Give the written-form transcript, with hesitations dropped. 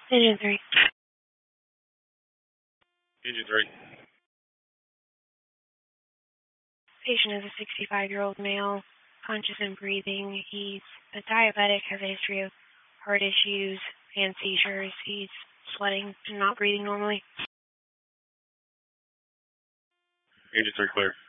Engine 3. Engine 3. Patient is a 65-year-old male, conscious and breathing. He's a diabetic, has a history of heart issues and seizures. He's sweating and not breathing normally. Engine 3 clear.